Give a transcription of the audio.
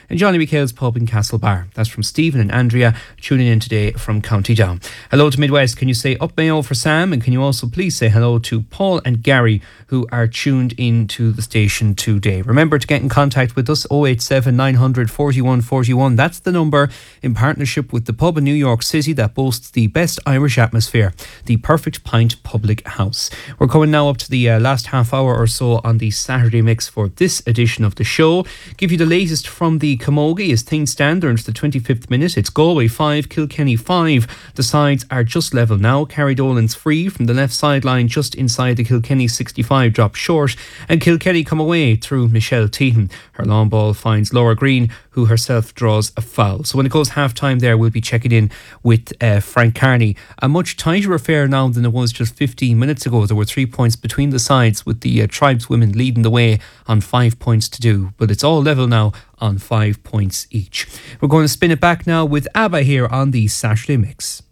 and Johnny McHale's Pub in Castlebar. That's from Stephen and Andrea tuning in today from County Down. Hello to Midwest. Can you say up Mayo for Sam? And can you also please say hello to Paul and Gary, who are tuned into the station today. Remember to get in contact with us, 087 900 41 41. That's the number, in partnership with the pub in New York City that boasts the best Irish atmosphere, the Perfect Pint Public House. We're coming now up to the last half hour or so on the Saturday mix for this edition of the show. Give you the latest from the Camogie as things stand. They're into the 25th minute. It's Galway 5, Kilkenny 5. The sides are just level now. Carridolan's free from the left sideline just inside the Kilkenny 65, drop short, and Kilkenny come away through Michelle Teahan. Her long ball finds Laura Green, who herself draws a foul. So when it goes half time there, we'll be checking in with Frank Carney. A much tighter affair now than it was just 15 minutes ago. There were 3 points between the sides, with the tribeswomen leading the way on 5 points to do, but it's all level now on 5 points each. We're going to spin it back now with ABBA here on the Saturday Mix.